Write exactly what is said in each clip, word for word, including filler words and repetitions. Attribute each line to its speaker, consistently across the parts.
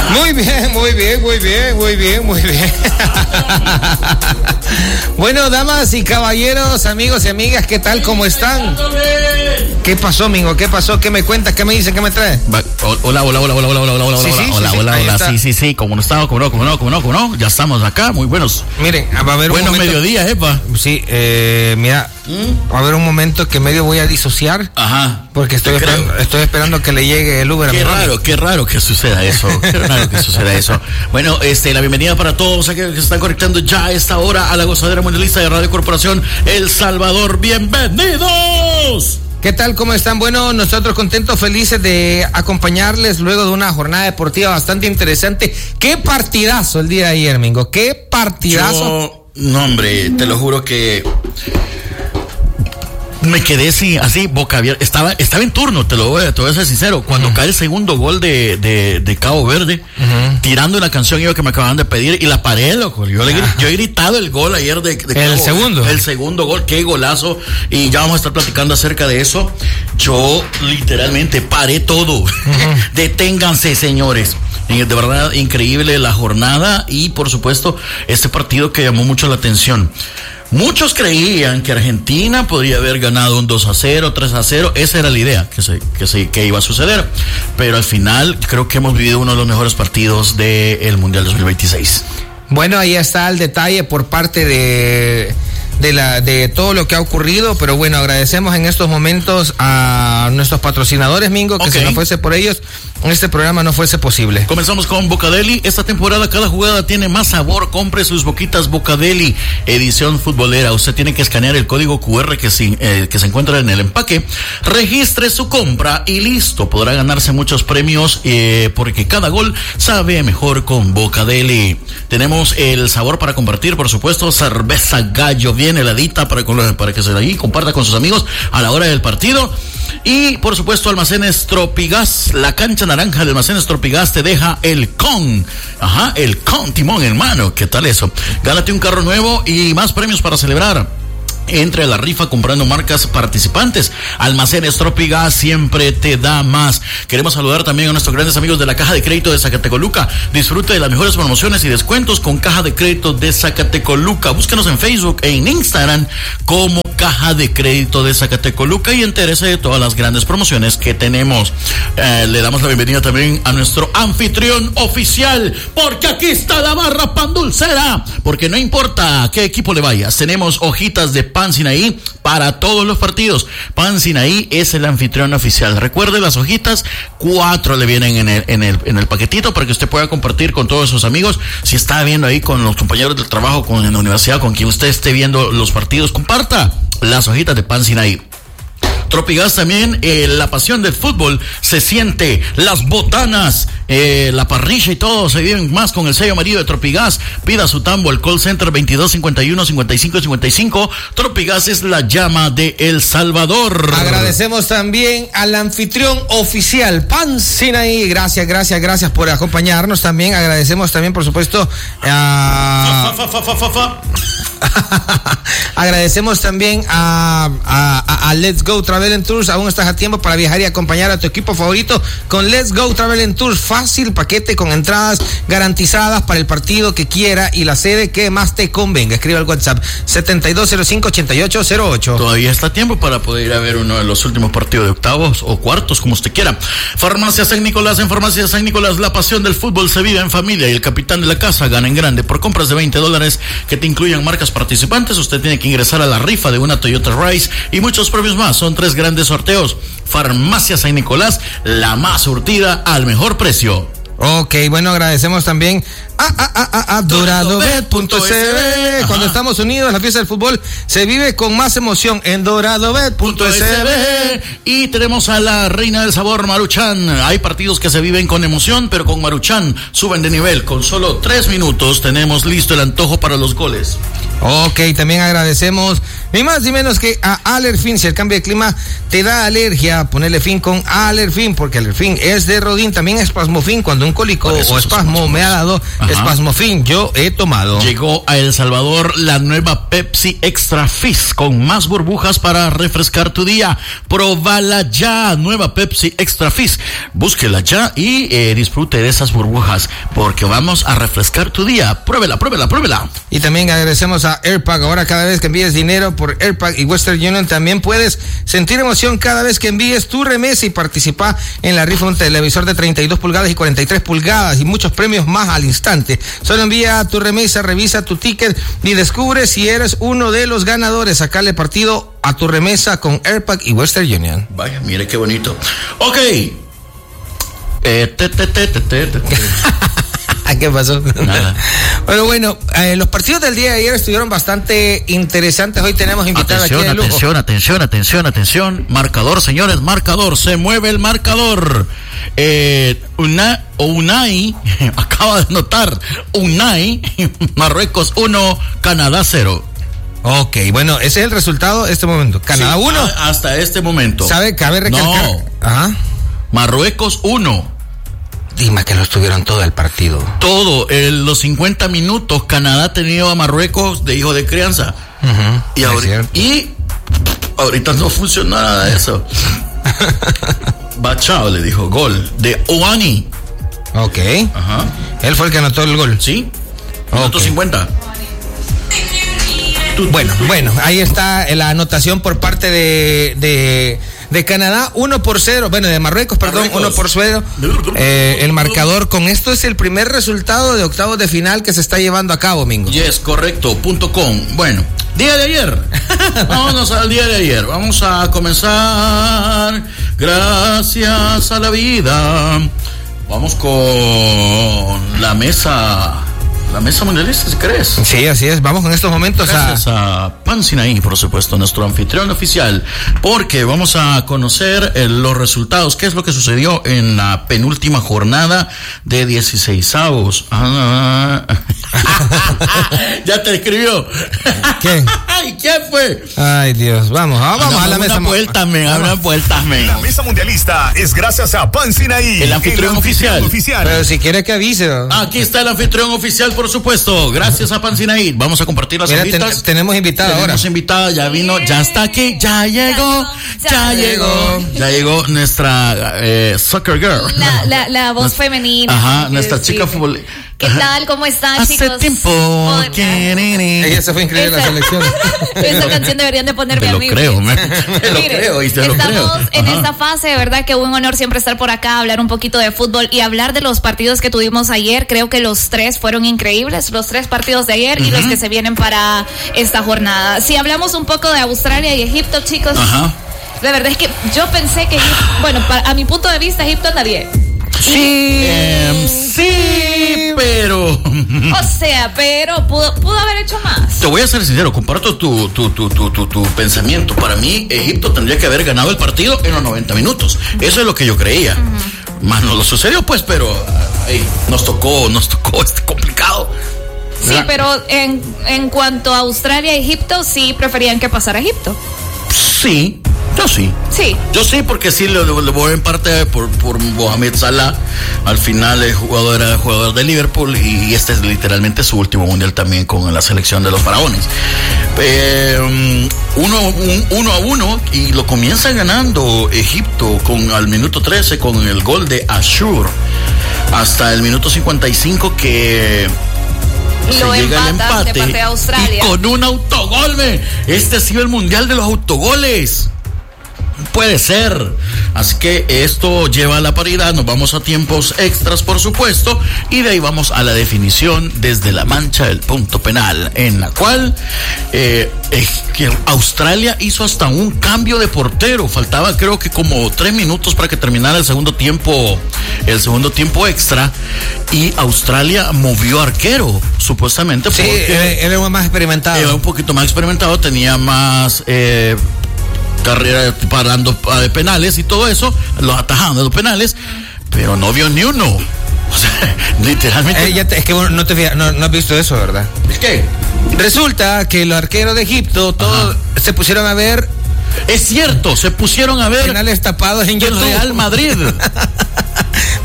Speaker 1: Muy bien, muy bien, muy bien, muy bien, muy bien. Bueno, damas y caballeros, amigos y amigas, ¿qué tal? ¿Cómo están? ¿Qué pasó, Mingo? ¿Qué pasó? ¿Qué me cuentas? ¿Qué me dicen? ¿Qué me trae?
Speaker 2: Hola, hola, hola, hola, hola, hola, hola, hola,
Speaker 1: Sí,
Speaker 2: hola,
Speaker 1: sí,
Speaker 2: hola,
Speaker 1: sí,
Speaker 2: hola,
Speaker 1: sí,
Speaker 2: hola,
Speaker 1: ahí
Speaker 2: sí, sí, sí, como no estaba, como no, como no, como no, como no, ya estamos acá, muy buenos.
Speaker 1: Miren, va a haber un
Speaker 2: Buenos
Speaker 1: momento...
Speaker 2: mediodías, epa.
Speaker 1: Sí, eh, mira,
Speaker 2: ¿Mm?
Speaker 1: va a haber un momento que medio voy a disociar.
Speaker 2: Ajá.
Speaker 1: Porque estoy
Speaker 2: Te creo.
Speaker 1: esperando, estoy esperando que le llegue el Uber a mi
Speaker 2: Qué
Speaker 1: mami.
Speaker 2: raro, qué raro que suceda eso, qué raro que suceda eso. Bueno, este, la bienvenida para todos aquellos que se están conectando ya a esta hora a la gozadera mundialista de Radio Corporación El Salvador. ¡Bienvenidos!
Speaker 1: ¿Qué tal? ¿Cómo están? Bueno, nosotros contentos, felices de acompañarles luego de una jornada deportiva bastante interesante. ¡Qué partidazo el día de ayer, Mingo! ¡Qué partidazo!
Speaker 2: Yo, no, hombre, te lo juro que me quedé así, así, boca abierta. Estaba, estaba en turno, te lo voy a, te voy a ser sincero. Cuando uh-huh. cae el segundo gol de, de, de Cabo Verde, uh-huh. tirando la canción yo que me acababan de pedir y la paré, loco. Yo, le, yo he gritado el gol ayer de, de
Speaker 1: ¿El
Speaker 2: Cabo,
Speaker 1: segundo?
Speaker 2: El segundo gol, qué golazo. Y ya vamos a estar platicando acerca de eso. Yo literalmente paré todo. Uh-huh. Deténganse, señores. De verdad, increíble la jornada y, por supuesto, este partido que llamó mucho la atención. Muchos creían que Argentina podría haber ganado un dos a cero, tres a cero. Esa era la idea que se, que se, que iba a suceder. Pero al final creo que hemos vivido uno de los mejores partidos del Mundial dos mil veintiséis.
Speaker 1: Bueno, ahí está el detalle por parte de... de la de todo lo que ha ocurrido, pero bueno, agradecemos en estos momentos a nuestros patrocinadores, Mingo, que okay. si no fuese por ellos, este programa no fuese posible.
Speaker 2: Comenzamos con Bocadeli. Esta temporada cada jugada tiene más sabor. Compre sus boquitas Bocadeli, edición futbolera. Usted tiene que escanear el código cu erre que se, eh, que se encuentra en el empaque, registre su compra y listo, podrá ganarse muchos premios eh, porque cada gol sabe mejor con Bocadeli. Tenemos el sabor para compartir, por supuesto, cerveza Gallo, bien heladita para, para que se la ahí comparta con sus amigos a la hora del partido. Y por supuesto Almacenes Tropigas, la cancha naranja de Almacenes Tropigas te deja el con, ajá, el con timón, hermano. ¿Qué tal eso? Gánate un carro nuevo y más premios para celebrar. Entre a la rifa comprando marcas participantes. Almacenes Tropigas siempre te da más. Queremos saludar también a nuestros grandes amigos de la Caja de Crédito de Zacatecoluca. Disfrute de las mejores promociones y descuentos con Caja de Crédito de Zacatecoluca. Búsquenos en Facebook e en Instagram como Caja de Crédito de Zacatecoluca y entérese de todas las grandes promociones que tenemos. Eh, le damos la bienvenida también a nuestro anfitrión oficial, porque aquí está la barra pan dulcera. Porque no importa a qué equipo le vayas, tenemos hojitas de Pan Sinaí para todos los partidos. Pan Sinaí es el anfitrión oficial. Recuerde las hojitas, cuatro le vienen en el, en el, en el paquetito para que usted pueda compartir con todos sus amigos. Si está viendo ahí con los compañeros del trabajo, con en la universidad, con quien usted esté viendo los partidos, comparta las hojitas de Pan Sinaí. Tropigas también, eh, la pasión del fútbol se siente, las botanas, eh, la parrilla y todo se viven más con el sello amarillo de Tropigas. Pida su tambo al call center veintidós cincuenta y uno cincuenta y cinco cincuenta y cinco. Tropigas es la llama de El Salvador.
Speaker 1: Agradecemos también al anfitrión oficial Pan Sinaí. Gracias, gracias, gracias por acompañarnos también. Agradecemos también, por supuesto, a... Fa, fa, fa, fa, fa, fa. Agradecemos también a, a, a, a Let's Go Travel and Tours. Aún estás a tiempo para viajar y acompañar a tu equipo favorito con Let's Go Travel and Tours. Fácil paquete con entradas garantizadas para el partido que quiera y la sede que más te convenga. Escriba al WhatsApp setenta y dos cero cinco ochenta y ocho cero ocho.
Speaker 2: Todavía está a tiempo para poder ir a ver uno de los últimos partidos de octavos o cuartos, como usted quiera. Farmacia San Nicolás. En Farmacia San Nicolás la pasión del fútbol se vive en familia y el capitán de la casa gana en grande. Por compras de veinte dólares que te incluyan marcas participantes, usted tiene que ingresar a la rifa de una Toyota Rise y muchos premios más. Son tres grandes sorteos. Farmacia San Nicolás, la más surtida al mejor precio.
Speaker 1: Ok, bueno, agradecemos también a, a, a, a doradobet punto s b. Cuando estamos unidos, la fiesta del fútbol se vive con más emoción en doradobet punto s b.
Speaker 2: Y tenemos a la reina del sabor, Maruchan. Hay partidos que se viven con emoción, pero con Maruchan suben de nivel. Con solo tres minutos tenemos listo el antojo para los goles.
Speaker 1: Ok, también agradecemos ni más ni menos que a Alerfin. Si el cambio de clima te da alergia, ponerle fin con Alerfin, porque Alerfin es de Rodin, también es Spasmofin. Cuando un cólico o espasmo me ha dado, Espasmofin, yo he tomado.
Speaker 2: Llegó a El Salvador la nueva Pepsi Extra Fizz con más burbujas para refrescar tu día. Probala ya, nueva Pepsi Extra Fizz. Búsquela ya y eh, disfrute de esas burbujas porque vamos a refrescar tu día. Pruébela, pruébela, pruébela.
Speaker 1: Y también agradecemos a AirPag. Ahora cada vez que envíes dinero por AirPag y Western Union también puedes sentir emoción cada vez que envíes tu remesa y participa en la rifa de un televisor de treinta y dos pulgadas y cuarenta y tres pulgadas y muchos premios más al instante. Solo envía tu remesa, revisa tu ticket y descubre si eres uno de los ganadores. Sacarle partido a tu remesa con AirPag y Western Union.
Speaker 2: Vaya, mire qué bonito. Ok. Eh, te, te, te, te, te, te.
Speaker 1: ¿Qué pasó?
Speaker 2: Nada.
Speaker 1: Bueno, bueno, eh, los partidos del día de ayer estuvieron bastante interesantes. Hoy tenemos invitados aquí de lujo.
Speaker 2: Atención, atención, atención, atención. Marcador, señores, marcador. Se mueve el marcador. Eh, Una, Unai, acaba de anotar. Unai, Marruecos uno, Canadá cero.
Speaker 1: Ok, bueno, ese es el resultado de este momento. Canadá uno.
Speaker 2: Sí, hasta este momento.
Speaker 1: ¿Sabe? Cabe recalcar.
Speaker 2: No.
Speaker 1: Ajá.
Speaker 2: Marruecos uno.
Speaker 1: Dime que lo estuvieron todo el partido.
Speaker 2: Todo, en los cincuenta minutos, Canadá ha tenido a Marruecos de hijo de crianza.
Speaker 1: Uh-huh,
Speaker 2: y, ahorita, y ahorita no funciona nada de eso. Bachao le dijo gol de Ouani.
Speaker 1: Ok.
Speaker 2: Ajá.
Speaker 1: Él fue el que anotó el gol.
Speaker 2: Sí. Minuto
Speaker 1: Okay.
Speaker 2: cincuenta.
Speaker 1: Bueno, bueno, ahí está la anotación por parte de, de, de Canadá, uno por cero, bueno, de Marruecos, perdón,
Speaker 2: Marruecos.
Speaker 1: uno por cero. Eh, el marcador, con esto es el primer resultado de octavos de final que se está llevando a cabo, Mingo.
Speaker 2: Yes, correcto, punto com. Bueno, día de ayer. Vámonos al día de ayer. Vamos a comenzar. Gracias a la vida. Vamos con la mesa. La mesa mundialista, si crees.
Speaker 1: Sí, así es. Vamos en estos momentos
Speaker 2: Gracias
Speaker 1: a...
Speaker 2: a Pan Sinaí, por supuesto, nuestro anfitrión oficial, porque vamos a conocer eh, los resultados, qué es lo que sucedió en la penúltima jornada de dieciseisavos. Ah, ya te escribió.
Speaker 1: ¿Qué?
Speaker 2: Ay, ¿quién fue?
Speaker 1: Ay, Dios. Vamos, ah, vamos a la mesa.
Speaker 2: Una vuelta, men, una vuelta, men.
Speaker 3: La mesa mundialista es gracias a Pan Sinaí,
Speaker 2: El anfitrión oficial.
Speaker 3: oficial.
Speaker 1: Pero si quiere que avise. ¿No?
Speaker 2: Aquí está el anfitrión oficial, por supuesto. Gracias a Pan Sinaí. Vamos a compartir las
Speaker 1: Mira,
Speaker 2: invitas.
Speaker 1: ten, tenemos invitada ahora.
Speaker 2: Tenemos invitada, ya vino, ya está aquí, ya llegó, ya, ya llegó, ya llegó nuestra eh, soccer girl.
Speaker 4: La, la, la voz
Speaker 2: Nuestra,
Speaker 4: femenina.
Speaker 2: Ajá, nuestra
Speaker 4: sí.
Speaker 2: chica fútbol.
Speaker 4: ¿Qué tal? ¿Cómo están,
Speaker 2: Hace
Speaker 4: chicos?
Speaker 2: tiempo.
Speaker 4: Hola.
Speaker 1: Ella se fue inscribir a la selección.
Speaker 4: Esa canción deberían de ponerme
Speaker 2: Te
Speaker 4: a
Speaker 2: lo
Speaker 4: mí.
Speaker 2: creo, me, te lo
Speaker 4: Mire,
Speaker 2: creo y te lo
Speaker 4: estamos
Speaker 2: creo.
Speaker 4: en
Speaker 2: Ajá.
Speaker 4: esta fase, de verdad que un honor siempre estar por acá, hablar un poquito de fútbol y hablar de los partidos que tuvimos ayer. Creo que los tres fueron increíbles, los tres partidos de ayer uh-huh. y los que se vienen para esta jornada. Si hablamos un poco de Australia y Egipto, chicos,
Speaker 2: Ajá.
Speaker 4: la verdad es que yo pensé que Egipto, bueno, para, a mi punto de vista, Egipto anda bien.
Speaker 2: Sí, eh, sí, pero...
Speaker 4: O sea, pero pudo, pudo haber hecho más.
Speaker 2: Te voy a ser sincero, comparto tu, tu, tu, tu, tu, tu pensamiento. Para mí, Egipto tendría que haber ganado el partido en los noventa minutos. Eso es lo que yo creía. Uh-huh. Más no lo sucedió, pues, pero ay, nos tocó, nos tocó este complicado.
Speaker 4: Sí, ¿verdad? Pero en, en cuanto a Australia y Egipto, sí preferían que pasara Egipto.
Speaker 2: Sí. Yo sí.
Speaker 4: Sí.
Speaker 2: Yo sí, porque sí le, le voy en parte por, por Mohamed Salah. Al final el jugador era jugador de Liverpool y este es literalmente su último mundial también con la selección de los faraones. Eh, uno, un, uno a uno y lo comienza ganando Egipto con al minuto trece con el gol de Ashur. Hasta el minuto cincuenta y cinco que...
Speaker 4: Lo
Speaker 2: se llega
Speaker 4: empata,
Speaker 2: el empate,
Speaker 4: empate a Australia.
Speaker 2: Y con un autogol, me. Este ha sido el mundial de los autogoles. Puede ser. Así que esto lleva a la paridad. Nos vamos a tiempos extras, por supuesto. Y de ahí vamos a la definición desde la mancha del punto penal. En la cual eh, eh, que Australia hizo hasta un cambio de portero. Faltaba creo que como tres minutos para que terminara el segundo tiempo. El segundo tiempo extra. Y Australia movió arquero. Supuestamente
Speaker 1: sí,
Speaker 2: porque
Speaker 1: él era más experimentado.
Speaker 2: Era un poquito más experimentado. Tenía más... Eh, carrera parando de penales y todo eso, los atajando de los penales, pero no vio ni uno. O sea, literalmente.
Speaker 1: Eh, ya te, es que bueno, no te fijas, no, no has visto eso, ¿verdad?
Speaker 2: ¿Qué?
Speaker 1: Resulta que los arqueros de Egipto todos Ajá. se pusieron a ver.
Speaker 2: Es cierto, se pusieron a ver
Speaker 1: penales tapados en
Speaker 2: el Real Madrid.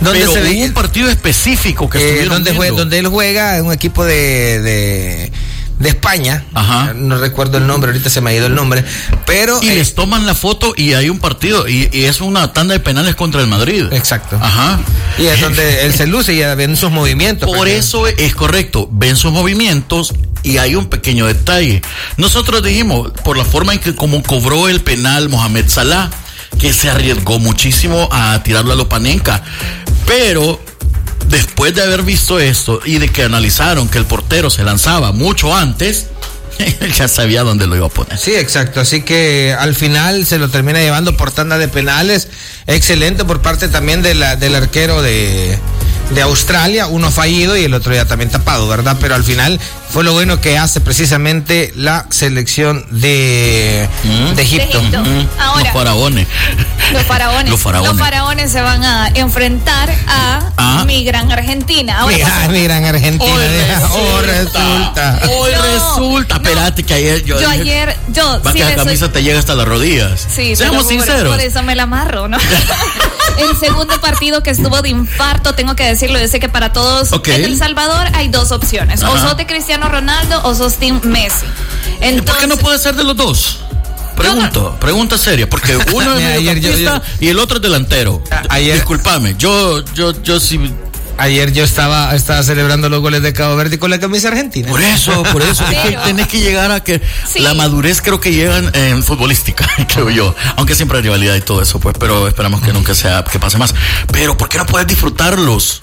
Speaker 1: Donde
Speaker 2: pero
Speaker 1: se
Speaker 2: hubo
Speaker 1: ve,
Speaker 2: un partido específico que
Speaker 1: eh,
Speaker 2: estuvieron
Speaker 1: donde,
Speaker 2: viendo.
Speaker 1: jue, donde él juega en un equipo de, de, de España.
Speaker 2: Ajá.
Speaker 1: No recuerdo el nombre, ahorita se me ha ido el nombre. Pero
Speaker 2: Y
Speaker 1: eh,
Speaker 2: les toman la foto y hay un partido y, y es una tanda de penales contra el Madrid.
Speaker 1: Exacto.
Speaker 2: Ajá.
Speaker 1: Y es donde él se luce y ya ven sus movimientos.
Speaker 2: Por
Speaker 1: porque...
Speaker 2: eso es correcto, ven sus movimientos y hay un pequeño detalle. Nosotros dijimos, por la forma en que como cobró el penal Mohamed Salah, que se arriesgó muchísimo a tirarlo a Lopanenka, pero después de haber visto esto y de que analizaron que el portero se lanzaba mucho antes, él ya sabía dónde lo iba a poner.
Speaker 1: Sí, exacto. Así que al final se lo termina llevando por tanda de penales. Excelente por parte también de la, del arquero de, de Australia. Uno fallido y el otro ya también tapado, ¿verdad? Pero al final fue lo bueno que hace precisamente la selección de,
Speaker 2: ¿Mm?
Speaker 1: de Egipto.
Speaker 4: De Egipto.
Speaker 2: Mm,
Speaker 4: Ahora,
Speaker 2: los faraones.
Speaker 4: Los faraones.
Speaker 2: Los faraones.
Speaker 4: Los faraones se van a enfrentar a
Speaker 2: Ah.
Speaker 4: mi gran Argentina. Ahora,
Speaker 1: Mira, mira en Argentina.
Speaker 2: Hoy
Speaker 1: deja- oh, resulta.
Speaker 2: Hoy
Speaker 4: No,
Speaker 2: resulta.
Speaker 4: no.
Speaker 2: Espérate que ayer yo.
Speaker 4: yo
Speaker 2: dije,
Speaker 4: ayer, yo
Speaker 2: va
Speaker 4: sí
Speaker 2: que la
Speaker 4: le soy-
Speaker 2: camisa te llega hasta las rodillas.
Speaker 4: Sí, te lo
Speaker 2: Seamos
Speaker 4: juro,
Speaker 2: sinceros.
Speaker 4: por eso me la amarro, ¿no? El segundo partido que estuvo de infarto, tengo que decirlo, yo sé que para todos
Speaker 2: Ok.
Speaker 4: en El Salvador hay dos opciones, o
Speaker 2: Ajá.
Speaker 4: sos de Cristiano Ronaldo o sos Team Messi. Entonces,
Speaker 2: ¿Por qué no puede ser de los dos? Pregunto, pregunta seria, porque uno es
Speaker 1: Mira, ayer yo-
Speaker 2: mediocampista y el otro es delantero.
Speaker 1: A- ayer-
Speaker 2: Disculpame, yo, yo, yo sí.
Speaker 1: Ayer yo estaba, estaba celebrando los goles de Cabo Verde con la camisa argentina.
Speaker 2: Por eso, por eso, es que
Speaker 4: Pero-
Speaker 2: tenés que llegar a que
Speaker 4: Sí.
Speaker 2: la madurez creo que llega en, en futbolística, creo yo. Aunque siempre hay rivalidad y todo eso, pues, pero esperamos que nunca sea, que pase más. Pero, ¿por qué no puedes disfrutarlos?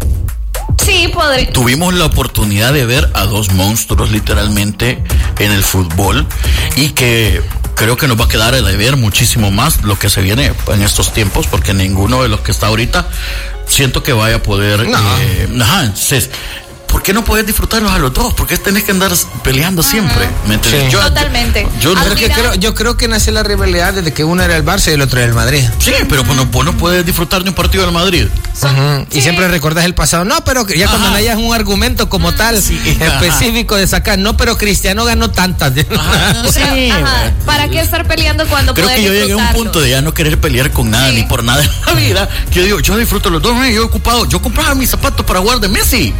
Speaker 4: sí, podría.
Speaker 2: Tuvimos la oportunidad de ver a dos monstruos literalmente en el fútbol y que creo que nos va a quedar a deber muchísimo más lo que se viene en estos tiempos, porque ninguno de los que está ahorita siento que vaya a poder.
Speaker 1: No.
Speaker 2: Eh, ajá, entonces, ¿por qué no puedes disfrutarlos a los dos? ¿Por qué tenés que andar peleando siempre? ¿Me entiendes?
Speaker 1: Sí.
Speaker 2: Yo-
Speaker 4: Totalmente.
Speaker 2: Yo, no-
Speaker 1: Pero que
Speaker 4: Admirar-
Speaker 1: creo, yo creo que nace la rivalidad desde que uno era el Barça y el otro era el Madrid.
Speaker 2: sí, pero pues no, vos no puedes disfrutar de un partido del Madrid.
Speaker 1: Ujú. Y
Speaker 4: Sí.
Speaker 1: siempre recordás el pasado. No, pero que ya
Speaker 2: Ajá.
Speaker 1: cuando no hayas un argumento como tal,
Speaker 2: Sí,
Speaker 1: específico de sacar, no, pero Cristiano ganó tantas.
Speaker 2: Ajá,
Speaker 4: O sea,
Speaker 2: sí,
Speaker 4: ajá,
Speaker 2: güey.
Speaker 4: ¿para qué estar peleando cuando
Speaker 2: Creo
Speaker 4: podés
Speaker 2: que yo llegué a un
Speaker 4: disfrutarlo?
Speaker 2: punto de ya no querer pelear con nada
Speaker 4: Sí.
Speaker 2: ni por nada en la vida. Que yo digo, yo disfruto los dos, ¿no? Yo he ocupado, yo compraba mis zapatos para jugar de Messi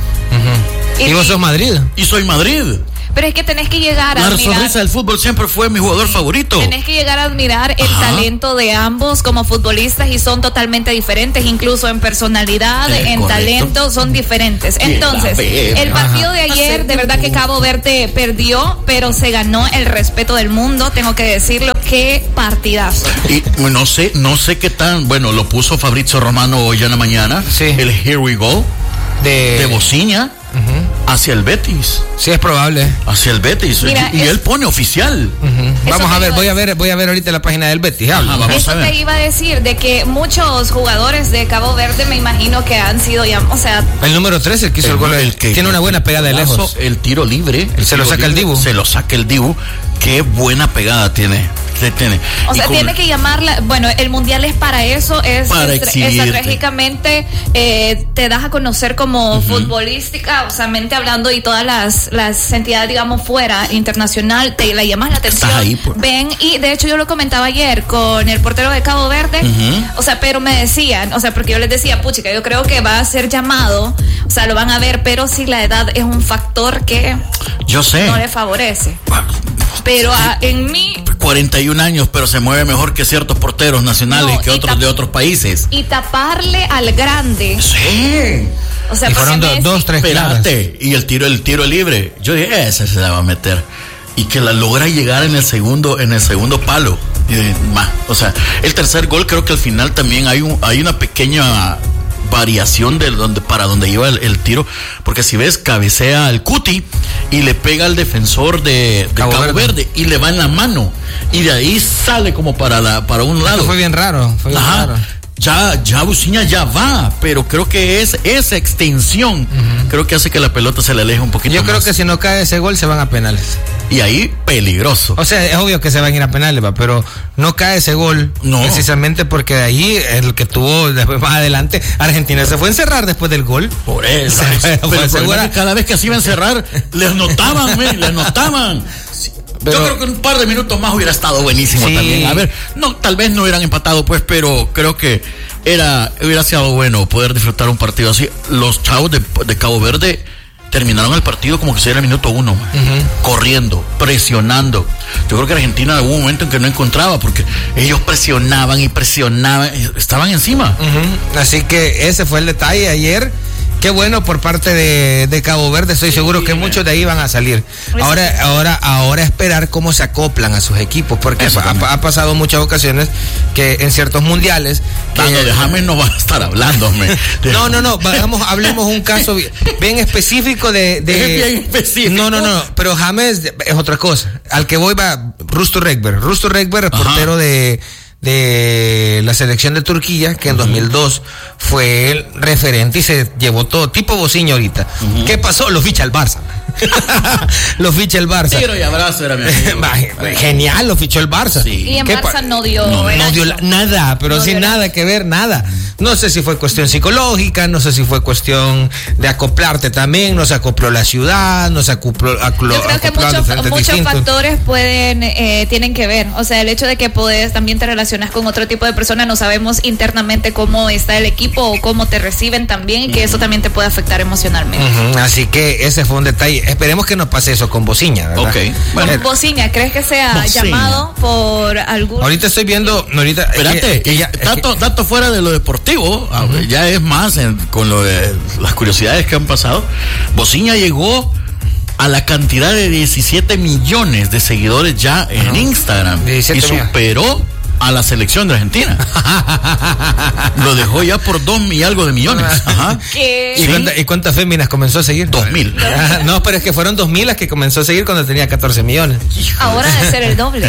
Speaker 1: Y vos sos Madrid.
Speaker 2: y soy Madrid.
Speaker 4: Pero es que tenés que llegar a
Speaker 2: La
Speaker 4: admirar.
Speaker 2: sonrisa del fútbol siempre fue mi jugador favorito.
Speaker 4: Tenés que llegar a admirar el
Speaker 2: Ajá.
Speaker 4: talento de ambos como futbolistas y son totalmente diferentes, incluso en personalidad,
Speaker 2: Eh,
Speaker 4: en
Speaker 2: correcto.
Speaker 4: talento, son diferentes.
Speaker 2: Bien,
Speaker 4: Entonces,
Speaker 2: la verga.
Speaker 4: el partido
Speaker 1: Ajá.
Speaker 4: de ayer,
Speaker 2: Hace
Speaker 4: de verdad que
Speaker 2: tiempo.
Speaker 4: Cabo Verde perdió, pero se ganó el respeto del mundo, tengo que decirlo, qué partidazo.
Speaker 2: Y no sé, no sé qué tan, bueno, lo puso Fabrizio Romano hoy en la mañana.
Speaker 1: Sí.
Speaker 2: El Here We Go
Speaker 1: De,
Speaker 2: de Bociña hacia el Betis.
Speaker 1: Sí, es probable.
Speaker 2: Hacia el Betis.
Speaker 4: Mira,
Speaker 2: y y
Speaker 4: es-
Speaker 2: él pone oficial.
Speaker 1: Ujú.
Speaker 4: Eso
Speaker 1: Vamos a
Speaker 4: te
Speaker 1: ver,
Speaker 4: iba a
Speaker 1: voy a ver, voy a ver ahorita la página del Betis. habla.
Speaker 2: Ajá, vamos
Speaker 4: Eso
Speaker 2: a ver.
Speaker 4: te iba a decir, de que muchos jugadores de Cabo Verde me imagino que han sido ya, o sea,
Speaker 1: El número trece, el que hizo el, gol,
Speaker 2: el que-
Speaker 1: tiene una buena pegada de
Speaker 2: golazo,
Speaker 1: lejos.
Speaker 2: El tiro libre.
Speaker 1: Se lo
Speaker 2: tiro
Speaker 1: saca el
Speaker 2: libre,
Speaker 1: Dibu.
Speaker 2: Se lo saca el Dibu. Qué buena pegada tiene. que tiene.
Speaker 4: O
Speaker 2: Y
Speaker 4: sea,
Speaker 2: como-
Speaker 4: tiene que llamarla, bueno, el mundial es para eso, es
Speaker 2: Para
Speaker 4: estra-
Speaker 2: exhibirte.
Speaker 4: estratégicamente eh, te das a conocer como futbolística, o sea, mente hablando y todas las, las entidades, digamos, fuera, internacional, te la llamas la atención,
Speaker 2: Estás ahí, pues.
Speaker 4: ven, y de hecho yo lo comentaba ayer con el portero de Cabo Verde,
Speaker 2: Ujú.
Speaker 4: o sea, pero me decían, o sea, porque yo les decía, puchica, yo creo que va a ser llamado, o sea, lo van a ver, pero si la edad es un factor que
Speaker 2: Yo sé.
Speaker 4: no le favorece. Pero ah, en mí...
Speaker 2: cuarenta y un años, pero se mueve mejor que ciertos porteros nacionales
Speaker 4: No,
Speaker 2: que
Speaker 4: y
Speaker 2: otros
Speaker 4: tap-
Speaker 2: de otros países.
Speaker 4: Y taparle al grande.
Speaker 2: Sí.
Speaker 4: O sea,
Speaker 1: Y
Speaker 4: porque
Speaker 1: fueron do-
Speaker 4: Messi-
Speaker 1: dos, tres claras.
Speaker 2: Espérate. Y el tiro, el tiro libre. Yo dije, ese se la va a meter. Y que la logra llegar en el segundo, en el segundo palo. Y dije, ma, o sea, el tercer gol creo que al final también hay un, hay una pequeña variación de donde, para donde iba el, el tiro, porque si ves, cabecea al Cuti y le pega al defensor de, de
Speaker 1: Cabo
Speaker 2: Cabo,
Speaker 1: Verde.
Speaker 2: Verde. y le va en la mano y de ahí sale como para la, para un lado.
Speaker 1: Esto fue bien raro. Fue bien
Speaker 2: Ajá.
Speaker 1: raro.
Speaker 2: Ya, ya Buciña ya va, pero creo que es esa extensión, creo que hace que la pelota se le aleje un poquito
Speaker 1: Yo creo
Speaker 2: más.
Speaker 1: que si no cae ese gol se van a penales.
Speaker 2: Y ahí, peligroso.
Speaker 1: O sea, es obvio que se van a ir a penales, va, pero no cae ese gol.
Speaker 2: No.
Speaker 1: Precisamente porque de ahí, el que tuvo después más adelante, Argentina se fue a encerrar después del gol.
Speaker 2: Por eso.
Speaker 1: Se fue-
Speaker 2: Pero
Speaker 1: fue
Speaker 2: el problema
Speaker 1: segura-
Speaker 2: es que cada vez que se iba a encerrar, les notaban, men, les notaban. Sí, Pero, yo creo que un par de minutos más hubiera estado buenísimo sí. también. A ver, no, tal vez no hubieran empatado, pues, pero creo que era hubiera sido bueno poder disfrutar un partido así. Los chavos de, de Cabo Verde terminaron el partido como que si era el minuto uno, uh-huh. corriendo, presionando. Yo creo que Argentina hubo un momento en que no encontraba, porque ellos presionaban y presionaban, estaban encima.
Speaker 1: Uh-huh. Así que ese fue el detalle ayer. Qué bueno por parte de, de Cabo Verde, estoy sí, seguro que muchos de ahí van a salir. Ahora, ahora, ahora esperar cómo se acoplan a sus equipos, porque ha, ha pasado muchas ocasiones que en ciertos mundiales. Que,
Speaker 2: Tano, déjame no vas a estar hablándome.
Speaker 1: No, no, no, vamos, hablemos un caso bien, bien específico de, de.
Speaker 2: Es bien específico.
Speaker 1: No, no, no, pero James es otra cosa. Al que voy va Rusto Rekber. Rusto Rekber, portero de. de la selección de Turquía, que en uh-huh. dos mil dos fue el referente y se llevó todo, tipo Bociño ahorita. Uh-huh. ¿Qué pasó? Lo ficha el Barça. Lo ficha el Barça.
Speaker 2: Tiro y abrazo era mi amigo.
Speaker 1: Genial, lo fichó el Barça.
Speaker 4: Sí. Y en Barça pa- no dio,
Speaker 1: no, no dio la, nada, pero no sin nada que ver, nada. No sé si fue cuestión psicológica, no sé si fue cuestión de acoplarte también, no se acopló la ciudad, no se acopló, aclo,
Speaker 4: Yo creo que muchos, muchos factores pueden, eh, tienen que ver. O sea, el hecho de que puedes también te relacionas con otro tipo de personas, no sabemos internamente cómo está el equipo o cómo te reciben también, y que uh-huh. eso también te puede afectar emocionalmente.
Speaker 1: Uh-huh. Así que ese fue un detalle. Esperemos que no pase eso con Bociña, ¿verdad?
Speaker 2: Okay.
Speaker 4: Bueno, con Bociña, ¿crees que sea Bociña. llamado por algún?
Speaker 1: Ahorita estoy viendo, ahorita.
Speaker 2: Espérate, que, ella, dato, que... dato fuera de lo deportivo, uh-huh. ya es más en, con lo de las curiosidades que han pasado. Bociña llegó a la cantidad de diecisiete millones de seguidores ya en uh-huh. Instagram y superó millones. A la selección de Argentina. Lo dejó ya por dos y algo de millones. Ajá.
Speaker 4: ¿Qué?
Speaker 1: ¿Y, ¿Sí? cuánta, ¿Y cuántas féminas comenzó a seguir?
Speaker 2: Dos mil.
Speaker 1: No, pero es que fueron dos mil las que comenzó a seguir cuando tenía catorce millones.
Speaker 4: Ahora debe ser el doble.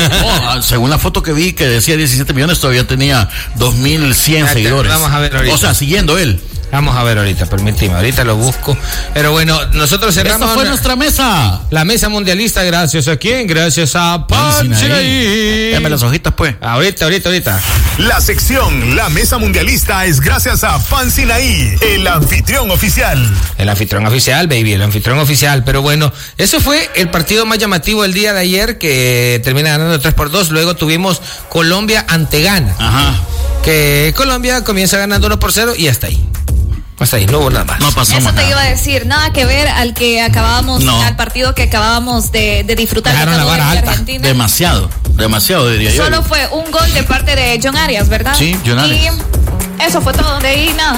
Speaker 2: Oh, según la foto que vi que decía diecisiete millones, todavía tenía dos mil cien seguidores.
Speaker 1: Vamos a ver ahorita.
Speaker 2: O sea, siguiendo él.
Speaker 1: Vamos a ver ahorita, permíteme, ahorita lo busco. Pero bueno, nosotros cerramos.
Speaker 2: Esta fue nuestra mesa.
Speaker 1: La mesa mundialista, gracias a quién, gracias a Pansinaí.
Speaker 2: Dame las hojitas, pues.
Speaker 1: Ahorita, ahorita, ahorita.
Speaker 3: La sección La Mesa Mundialista es gracias a Pansinaí, el anfitrión oficial.
Speaker 1: El anfitrión oficial, baby, el anfitrión oficial. Pero bueno, eso fue el partido más llamativo del día de ayer, que termina ganando tres por dos. Luego tuvimos Colombia ante Ghana.
Speaker 2: Ajá.
Speaker 1: Que Colombia comienza ganando uno por cero y hasta ahí. Hasta ahí, no hubo nada más.
Speaker 2: No pasó
Speaker 4: Eso
Speaker 2: más
Speaker 4: te
Speaker 2: nada.
Speaker 4: iba a decir, nada que ver al que acabábamos,
Speaker 2: no.
Speaker 4: al partido que acabábamos de, de disfrutar.
Speaker 1: Dejaron la vara alta.
Speaker 4: Argentina.
Speaker 2: Demasiado, demasiado diría yo.
Speaker 4: Solo fue un gol de parte de John Arias, ¿verdad?
Speaker 2: Sí, John Arias.
Speaker 4: Y eso fue todo, de ahí nada.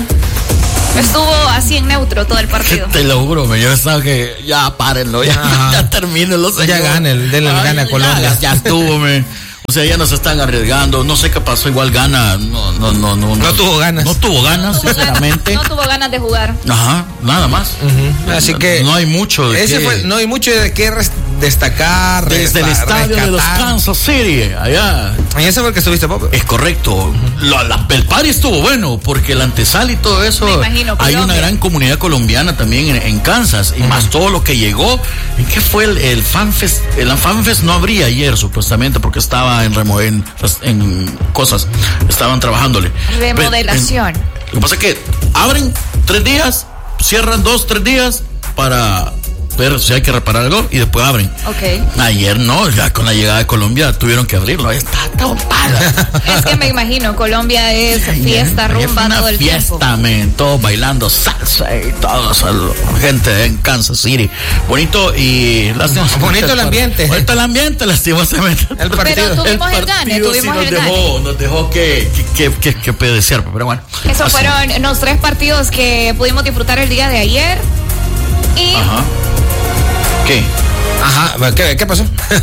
Speaker 4: Estuvo así en neutro todo el partido.
Speaker 2: Te lo juro, yo estaba que ya párenlo, ya, ya termínenlo, señor.
Speaker 1: Ya gane, el, denle el gana a Colombia.
Speaker 2: Ya, ya estuvo, me. O sea, ya nos están arriesgando, no sé qué pasó, igual gana, no, no, no, no.
Speaker 1: No tuvo ganas.
Speaker 2: No tuvo ganas,
Speaker 4: no tuvo
Speaker 2: sinceramente.
Speaker 4: Ganas, no tuvo ganas de jugar.
Speaker 2: Ajá, nada más.
Speaker 1: Uh-huh. Así que.
Speaker 2: No hay mucho de
Speaker 1: ese
Speaker 2: qué.
Speaker 1: Fue, no hay mucho de qué res, destacar.
Speaker 2: Desde
Speaker 1: restar,
Speaker 2: el estadio
Speaker 1: rescatar.
Speaker 2: de los Kansas City, allá.
Speaker 1: Y ese fue el que estuviste, Pop.
Speaker 2: Es correcto. Uh-huh. La, la, el party estuvo bueno, porque el antesal y todo eso.
Speaker 4: Me imagino,
Speaker 2: hay una
Speaker 4: que...
Speaker 2: gran comunidad colombiana también en, en Kansas, y uh-huh. más todo lo que llegó. ¿En qué fue el, el FanFest? El FanFest no abría ayer, supuestamente, porque estaba en remo, en, en cosas, estaban trabajándole.
Speaker 4: Remodelación.
Speaker 2: En, lo que pasa es que abren tres días, cierran dos, tres días para ver si hay que reparar algo y después abren.
Speaker 4: Okay.
Speaker 2: Ayer no, ya con la llegada de Colombia tuvieron que abrirlo. Está tapada.
Speaker 4: Es que me imagino, Colombia es fiesta, rumba todo el
Speaker 2: fiesta,
Speaker 4: tiempo.
Speaker 2: Men, todos bailando salsa y todos, gente en Kansas City. Bonito y lastimosamente.
Speaker 1: Bonito el ambiente.
Speaker 2: Bonito el ambiente, lastimosamente.
Speaker 1: El partido.
Speaker 4: Pero tuvimos el,
Speaker 2: el
Speaker 4: gane, tuvimos
Speaker 2: sí nos
Speaker 4: el
Speaker 2: dejó,
Speaker 4: gane.
Speaker 2: nos dejó que, que, que, que pedecer, pero bueno.
Speaker 4: Esos fueron los tres partidos que pudimos disfrutar el día de ayer. Y...
Speaker 2: Ajá. ¿Qué?
Speaker 1: Ajá, ¿qué, qué pasó?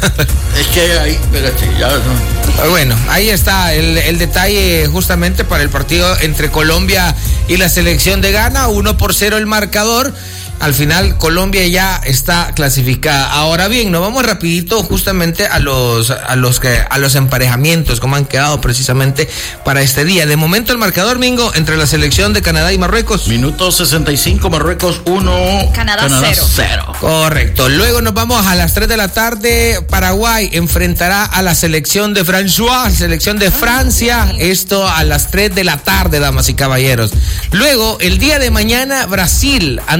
Speaker 2: Es que ahí, espérate, ya no.
Speaker 1: Bueno, ahí está el, el detalle justamente para el partido entre Colombia y la selección de Ghana, uno por cero el marcador. Al final Colombia ya está clasificada. Ahora bien, nos vamos rapidito justamente a los a los que a los emparejamientos, como han quedado precisamente para este día. De momento el marcador, Mingo, entre la selección de Canadá y Marruecos.
Speaker 2: Minuto sesenta y cinco, Marruecos uno,
Speaker 4: Canadá cero.
Speaker 1: Correcto. Luego nos vamos a las tres de la tarde. Paraguay enfrentará a la selección de François, selección de Francia. Esto a las tres de la tarde, damas y caballeros. Luego, el día de mañana, Brasil ante Noruega.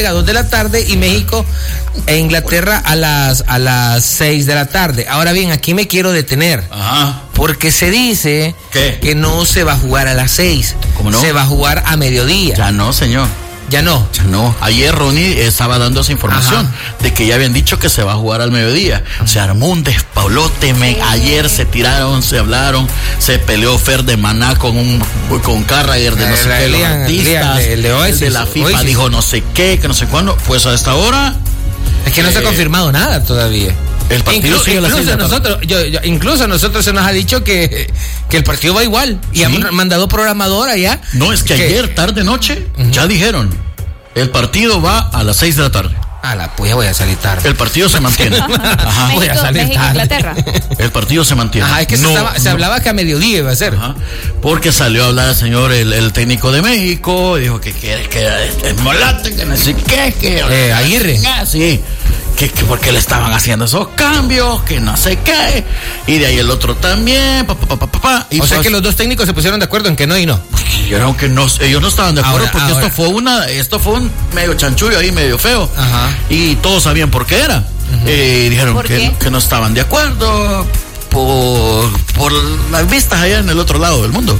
Speaker 1: juega a dos de la tarde y México e Inglaterra a las a las seis de la tarde. Ahora bien, aquí me quiero detener.
Speaker 2: Ajá.
Speaker 1: Porque se dice
Speaker 2: ¿Qué?
Speaker 1: que no se va a jugar a las seis.
Speaker 2: ¿Cómo no?
Speaker 1: Se va a jugar a mediodía.
Speaker 2: Ya no, señor.
Speaker 1: Ya no.
Speaker 2: Ya no. Ayer Ronnie estaba dando esa información. Ajá. De que ya habían dicho que se va a jugar al mediodía. Ajá. Se armó un despaulote, men. Ayer se tiraron, se hablaron, se peleó Fer de Maná con un con Carragher de no sé qué, los artistas.
Speaker 1: El de, Oasis,
Speaker 2: el de la FIFA
Speaker 1: Oasis.
Speaker 2: Dijo no sé qué, que no sé cuándo. Pues a esta hora.
Speaker 1: Es que no
Speaker 2: eh,
Speaker 1: se ha confirmado nada todavía.
Speaker 2: El partido
Speaker 1: Inclu-
Speaker 2: sigue a las seis de la tarde.
Speaker 1: nosotros, yo, yo, incluso a nosotros se nos ha dicho que, que el partido va igual. Y ¿sí? Han mandado programador allá.
Speaker 2: No, es que, que ayer, tarde, noche, uh-huh. ya dijeron. El partido va a las seis de la tarde.
Speaker 1: A la puya voy a salir tarde.
Speaker 2: El partido se mantiene. Ajá.
Speaker 4: México,
Speaker 1: voy a salir
Speaker 4: México,
Speaker 1: tarde.
Speaker 4: Inglaterra.
Speaker 2: El partido se mantiene.
Speaker 1: Ajá, es que
Speaker 2: no,
Speaker 1: se, estaba, se
Speaker 2: no.
Speaker 1: hablaba que a mediodía iba a ser.
Speaker 2: Ajá. Porque salió a hablar el señor, el, el técnico de México, dijo que quiere que es molate, que no sé qué, que
Speaker 1: eh, Aguirre.
Speaker 2: Ah, sí. Que, que porque le estaban haciendo esos cambios, que no sé qué, y de ahí el otro también, pa, pa, pa, pa, pa, y
Speaker 1: o
Speaker 2: pues,
Speaker 1: sea que los dos técnicos se pusieron de acuerdo en que no y no.
Speaker 2: Dijeron que no, ellos no estaban de acuerdo,
Speaker 1: ahora,
Speaker 2: porque
Speaker 1: ahora.
Speaker 2: esto fue una, esto fue un medio chanchullo ahí, medio feo.
Speaker 1: Ajá.
Speaker 2: Y todos sabían por qué era. Uh-huh. Eh, dijeron
Speaker 4: ¿Por
Speaker 2: que, que no estaban de acuerdo por, por las vistas allá en el otro lado del mundo.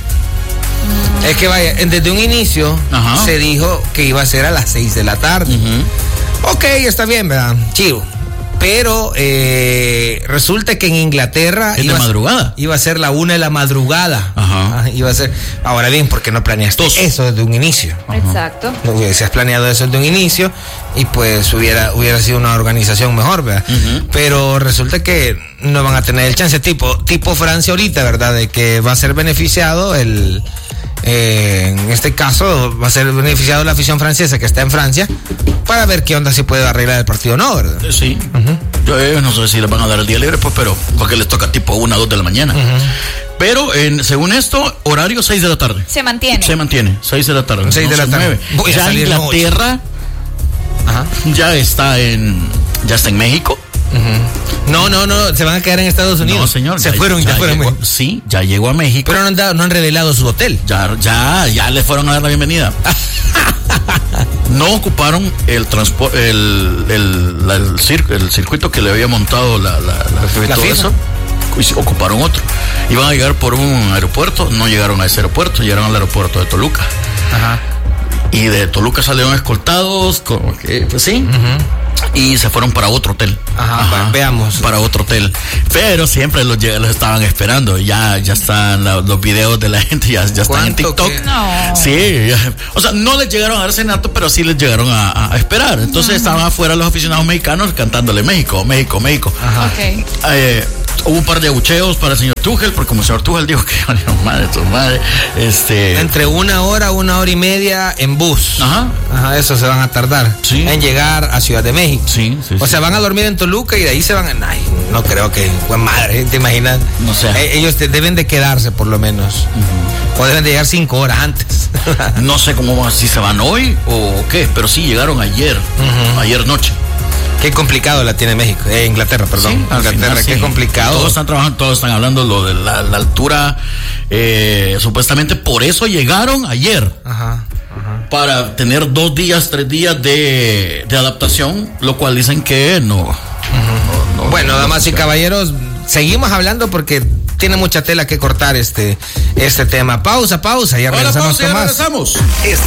Speaker 1: Es que vaya, desde un inicio
Speaker 2: Ajá.
Speaker 1: se dijo que iba a ser a las seis de la tarde. Uh-huh. Ok, está bien, ¿verdad? Chivo. Pero eh, resulta que en Inglaterra
Speaker 2: es
Speaker 1: iba,
Speaker 2: de madrugada.
Speaker 1: Iba a ser la una de la madrugada.
Speaker 2: Ajá.
Speaker 1: Ah, iba a ser. Ahora bien, ¿por qué no planeaste Dos. eso desde un inicio?
Speaker 4: Ajá. Exacto.
Speaker 1: No hubieses planeado eso desde un inicio y pues hubiera hubiera sido una organización mejor, ¿verdad? Uh-huh. Pero resulta que no van a tener el chance tipo tipo Francia ahorita, ¿verdad? De que va a ser beneficiado el Eh, en este caso va a ser beneficiado la afición francesa que está en Francia para ver qué onda si puede arreglar el partido o no, ¿verdad?
Speaker 2: Sí. Uh-huh. Yo eh, no sé si les van a dar el día libre, pues, pero porque les toca tipo una, dos de la mañana. Uh-huh. Pero en, según esto, horario seis de la tarde.
Speaker 4: Se mantiene.
Speaker 2: Se mantiene, seis de la tarde.
Speaker 1: seis de la tarde.
Speaker 2: Voy ya a Inglaterra Ajá. ya está en ya está en México.
Speaker 1: Uh-huh. No, no, no, se van a quedar en Estados Unidos.
Speaker 2: No, señor.
Speaker 1: Se
Speaker 2: ya,
Speaker 1: fueron, ya,
Speaker 2: ya
Speaker 1: fueron.
Speaker 2: Llegó, sí, ya llegó a México.
Speaker 1: Pero no han, dado, no han revelado su hotel.
Speaker 2: Ya, ya, ya le fueron a dar la bienvenida. No ocuparon el transporte, el, el, la, el, cir- el circuito que le había montado la, la, la,
Speaker 1: la
Speaker 2: todo
Speaker 1: FIFA.
Speaker 2: Eso. Ocuparon otro. Iban a llegar por un aeropuerto, no llegaron a ese aeropuerto, llegaron al aeropuerto de Toluca. Ajá. Y de Toluca salieron escoltados, como que, pues sí. Uh-huh. Y se fueron para otro hotel.
Speaker 1: Ajá, Ajá, veamos.
Speaker 2: Para otro hotel. Pero siempre los, los estaban esperando. Ya, ya están la, los videos de la gente, ya, ya están en TikTok.
Speaker 4: Que... No.
Speaker 2: Sí, ya, o sea, no les llegaron a dar senato, pero sí les llegaron a, a esperar. Entonces uh-huh. estaban afuera los aficionados mexicanos cantándole México, México, México.
Speaker 1: Ajá.
Speaker 4: Okay.
Speaker 2: Eh, hubo un par de abucheos para el señor Tuchel, porque como el señor Tuchel dijo que madre, tu madre, este...
Speaker 1: Entre una hora, una hora y media en bus.
Speaker 2: Ajá.
Speaker 1: Ajá, eso se van a tardar.
Speaker 2: Sí.
Speaker 1: En llegar a Ciudad de México.
Speaker 2: Sí, sí.
Speaker 1: O
Speaker 2: sí.
Speaker 1: sea, van a dormir en Toluca y de ahí se van a... Ay, no creo que... Pues madre, ¿te imaginas?
Speaker 2: No sé.
Speaker 1: Eh, ellos te, deben de quedarse por lo menos. Uh-huh. O deben de llegar cinco horas antes.
Speaker 2: No sé cómo, si se van hoy o qué, pero sí llegaron ayer. Uh-huh. Ayer noche.
Speaker 1: Qué complicado la tiene México, eh, Inglaterra, perdón.
Speaker 2: Sí,
Speaker 1: Inglaterra,
Speaker 2: final,
Speaker 1: qué
Speaker 2: sí.
Speaker 1: complicado.
Speaker 2: Todos están trabajando, todos están hablando lo de la, la altura. Eh, supuestamente por eso llegaron ayer.
Speaker 1: Ajá, ajá.
Speaker 2: Para tener dos días, tres días de, de adaptación, lo cual dicen que no. Uh-huh. no, no
Speaker 1: bueno,
Speaker 2: no,
Speaker 1: damas
Speaker 2: no,
Speaker 1: y caballeros, seguimos hablando porque tiene mucha tela que cortar este, este tema. Pausa, pausa, ya regresamos con más.
Speaker 2: Regresamos.